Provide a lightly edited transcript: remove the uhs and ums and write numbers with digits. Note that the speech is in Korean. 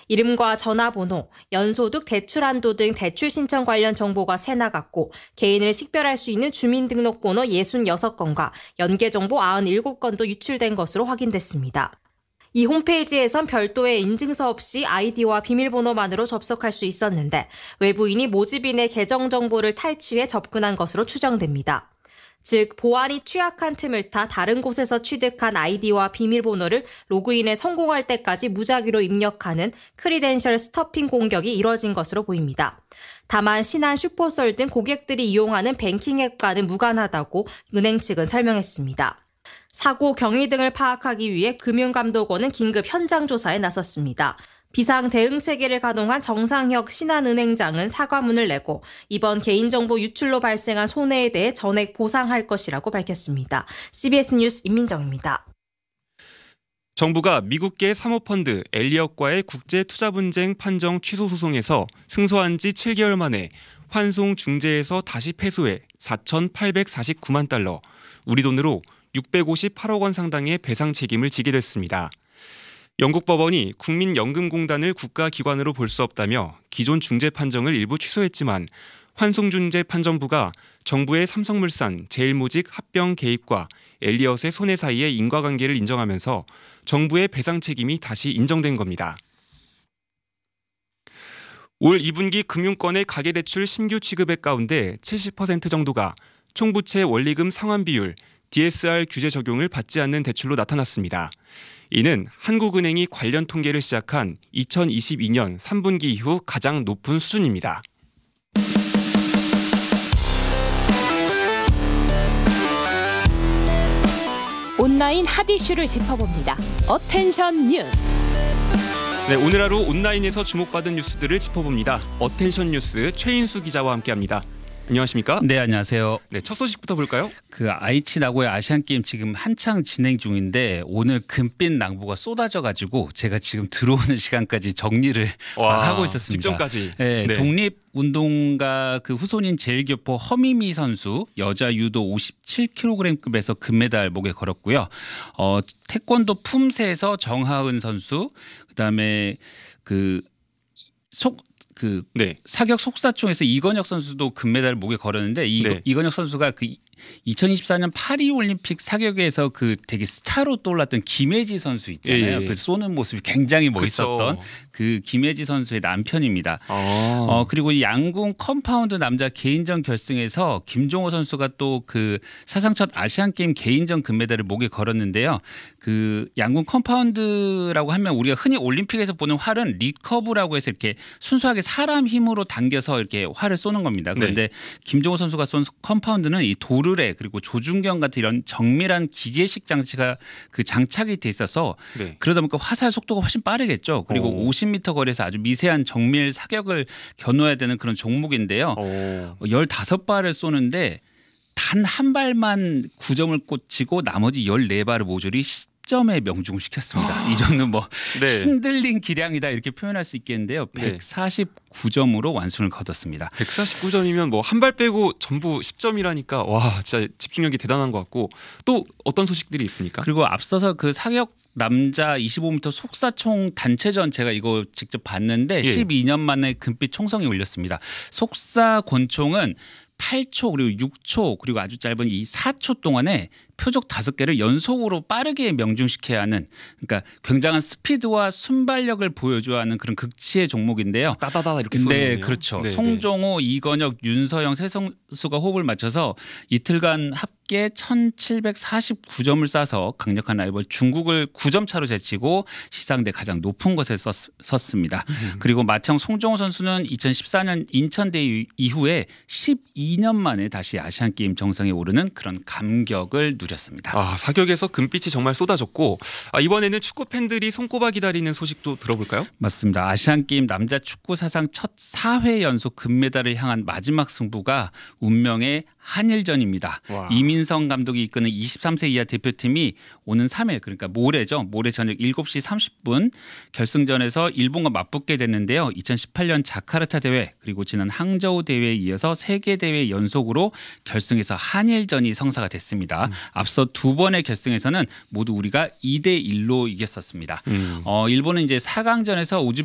이름과 전화번호, 연소득, 대출한도 등 대출 신청 관련 정보가 새 나갔고 개인을 식별할 수 있는 주민등록번호 66건과 연계정보 97건도 유출된 것으로 확인됐습니다. 이 홈페이지에선 별도의 인증서 없이 아이디와 비밀번호만으로 접속할 수 있었는데 외부인이 모집인의 계정 정보를 탈취해 접근한 것으로 추정됩니다. 즉 보안이 취약한 틈을 타 다른 곳에서 취득한 아이디와 비밀번호를 로그인에 성공할 때까지 무작위로 입력하는 크리덴셜 스터핑 공격이 이뤄진 것으로 보입니다. 다만 신한 슈퍼솔 등 고객들이 이용하는 뱅킹 앱과는 무관하다고 은행 측은 설명했습니다. 사고 경위 등을 파악하기 위해 금융감독원은 긴급 현장 조사에 나섰습니다. 비상 대응 체계를 가동한 정상혁 신한은행장은 사과문을 내고 이번 개인정보 유출로 발생한 손해에 대해 전액 보상할 것이라고 밝혔습니다. CBS 뉴스 임민정입니다. 정부가 미국계 사모펀드 엘리엇과의 국제투자분쟁 판정 취소 소송에서 승소한 지 7개월 만에 환송 중재에서 다시 패소해 4,849만 달러, 우리 돈으로 658억 원 상당의 배상 책임을 지게 됐습니다. 영국 법원이 국민연금공단을 국가기관으로 볼 수 없다며 기존 중재 판정을 일부 취소했지만 환송중재 판정부가 정부의 삼성물산, 제일모직 합병 개입과 엘리엇의 손해 사이의 인과관계를 인정하면서 정부의 배상 책임이 다시 인정된 겁니다. 올 2분기 금융권의 가계대출 신규 취급액 가운데 70% 정도가 총부채 원리금 상환 비율, DSR 규제 적용을 받지 않는 대출로 나타났습니다. 이는 한국은행이 관련 통계를 시작한 2022년 3분기 이후 가장 높은 수준입니다. 온라인 핫 이슈를 짚어봅니다. 어텐션 뉴스. 네, 오늘 하루 온라인에서 주목받은 뉴스들을 짚어봅니다. 어텐션 뉴스 최인수 기자와 함께합니다. 안녕하십니까? 네, 안녕하세요. 네, 첫 소식부터 볼까요? 아이치 나고야 아시안 게임 지금 한창 진행 중인데 오늘 금빛 낭보가 쏟아져가지고 제가 지금 들어오는 시간까지 정리를 하고 있었습니다. 직전까지. 네, 독립운동가 후손인 제일교포 허미미 선수 여자 유도 57kg급에서 금메달 목에 걸었고요. 태권도 품새에서 정하은 선수, 그다음에 사격 속사총에서 이건혁 선수도 금메달을 목에 걸었는데 이건혁 선수가 2024년 파리올림픽 사격에서 되게 스타로 떠올랐던 김혜지 선수 있잖아요. 예. 쏘는 모습이 굉장히 멋있었던 그 김혜지 선수의 남편입니다. 그리고 이 양궁 컴파운드 남자 개인전 결승에서 김종호 선수가 또 사상 첫 아시안 게임 개인전 금메달을 목에 걸었는데요. 양궁 컴파운드라고 하면 우리가 흔히 올림픽에서 보는 활은 리커브라고 해서 이렇게 순수하게 사람 힘으로 당겨서 이렇게 활을 쏘는 겁니다. 그런데 김종호 선수가 쏜 컴파운드는 이 도르래 그리고 조준경 같은 이런 정밀한 기계식 장치가 장착이 돼 있어서 그러다 보니까 화살 속도가 훨씬 빠르겠죠. 그리고 50m 거리에서 아주 미세한 정밀 사격을 겨누어야 되는 그런 종목인데요. 15발을 쏘는데 단 한 발만 9점을 꽂히고 나머지 14발을 모조리 10점에 명중시켰습니다. 이 정도 신들린 기량이다 이렇게 표현할 수 있겠는데요. 149점으로 완승을 거뒀습니다. 149점이면 한 발 빼고 전부 10점이라니까 와 진짜 집중력이 대단한 것 같고 또 어떤 소식들이 있습니까? 그리고 앞서서 사격 남자 25m 속사총 단체전 제가 이거 직접 봤는데 12년 만에 금빛 총성이 울렸습니다. 속사 권총은 8초 그리고 6초 그리고 아주 짧은 이 4초 동안에 표적 5개를 연속으로 빠르게 명중시켜야 하는 그러니까 굉장한 스피드와 순발력을 보여줘야 하는 그런 극치의 종목인데요. 따다다 이렇게 쏘는 네, 그렇죠. 송종호, 이건혁, 윤서영 세 선수가 호흡을 맞춰서 이틀간 합계 1,749점을 쌓아서 강력한 라이벌 중국을 9점 차로 제치고 시상대 가장 높은 곳에 섰습니다. 그리고 맏형 송종호 선수는 2014년 인천대회 이후에 12년 만에 다시 아시안게임 정상에 오르는 그런 감격을 누렸습니다. 사격에서 금빛이 정말 쏟아졌고 이번에는 축구 팬들이 손꼽아 기다리는 소식도 들어볼까요? 맞습니다. 아시안게임 남자 축구 사상 첫 4회 연속 금메달을 향한 마지막 승부가 운명의 한일전입니다. 이민성 감독이 이끄는 23세 이하 대표팀이 오는 3일 그러니까 모레죠. 모레 저녁 7시 30분 결승전에서 일본과 맞붙게 됐는데요. 2018년 자카르타 대회 그리고 지난 항저우 대회에 이어서 3개 대회 연속으로 결승에서 한일전이 성사가 됐습니다. 앞서 2번의 결승에서는 모두 우리가 2대1로 이겼었습니다. 일본은 이제 4강전에서